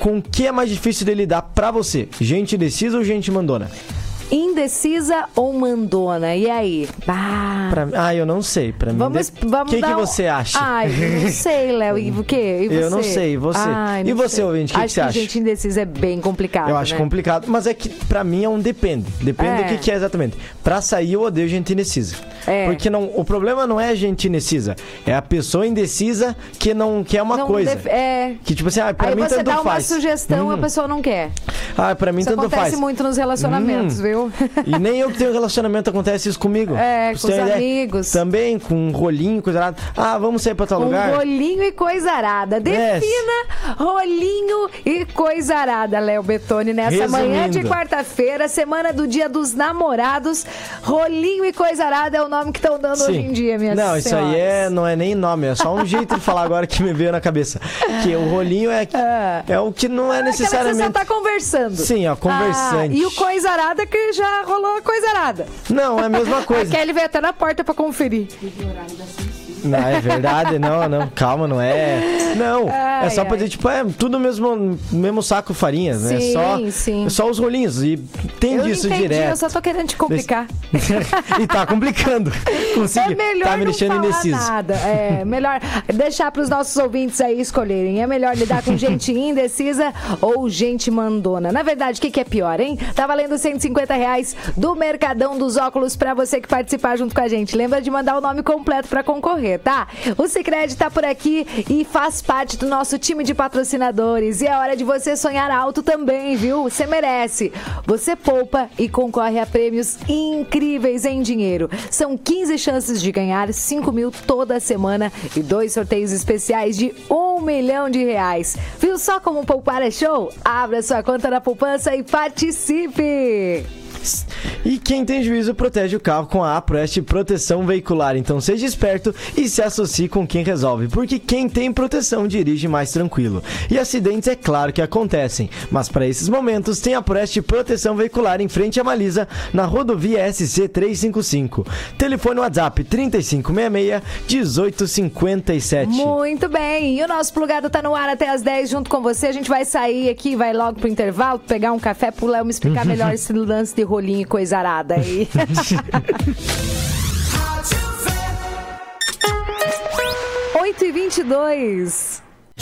com o que é mais difícil de lidar pra você? Gente indecisa ou gente mandona? Indecisa ou mandona? E aí? Eu não sei. Pra mim, vamos o que você acha? Eu não sei, Léo. E o quê? E você? Eu não sei. E você? E você, ouvinte, o que você acha? Acho que gente indecisa é bem complicado, Eu acho complicado, mas é que pra mim é um depende. Depende do que é exatamente. Pra sair, eu odeio gente indecisa. Porque o problema não é a gente indecisa, é a pessoa indecisa que não quer uma coisa. Que tipo assim, pra aí mim você tanto dá uma faz. Sugestão, a pessoa não quer. Pra mim isso tanto faz. acontece muito nos relacionamentos, viu? E nem eu que tenho relacionamento acontece isso comigo. Com os amigos. Também, com rolinho, coisa arada. Vamos sair pra tal lugar? Rolinho e coisa arada. Defina rolinho e coisa arada, Léo Bettoni. Nessa manhã de quarta-feira, semana do Dia dos Namorados, rolinho e coisa arada é o nome que estão dando hoje em dia, minhas senhoras. Isso aí não é nem nome, é só um jeito de falar agora que me veio na cabeça. Que o rolinho é o que não é necessariamente... Que você só tá conversando. Sim, conversante. E o coisa arada que já rolou a coisa arada. Não, é a mesma coisa. A Kelly veio até na porta pra conferir. Não, é verdade, não, calma, não é. Não, é só pra dizer, tipo, tudo mesmo saco farinha, né? Sim. Só os rolinhos. E tem disso direto. Eu só tô querendo te complicar. E tá complicando. É melhor tá me deixando indeciso. Nada. É melhor deixar pros nossos ouvintes aí escolherem. É melhor lidar com gente indecisa ou gente mandona. Na verdade, o que é pior, hein? Tá valendo R$150 do Mercadão dos Óculos pra você que participar junto com a gente. Lembra de mandar o nome completo pra concorrer, tá? O Sicredi tá por aqui e faz parte do nosso time de patrocinadores. E é hora de você sonhar alto também, viu? Você merece. Você poupa e concorre a prêmios incríveis em dinheiro. São 15 chances de ganhar 5 mil toda semana e 2 sorteios especiais de R$1 milhão. Viu só como poupar é show? Abra sua conta na poupança e participe! E quem tem juízo protege o carro com a Aproeste Proteção Veicular. Então seja esperto e se associe com quem resolve, porque quem tem proteção dirige mais tranquilo. E acidentes é claro que acontecem, mas para esses momentos tem a Aproeste Proteção Veicular em frente à Malisa, na rodovia SC 355. Telefone WhatsApp 3566-1857. Muito bem, e o nosso plugado tá no ar até as 10 junto com você. A gente vai sair aqui, vai logo pro intervalo, pegar um café pro Léo me explicar melhor esse lance de rolinho e coisa arada aí. 8h22.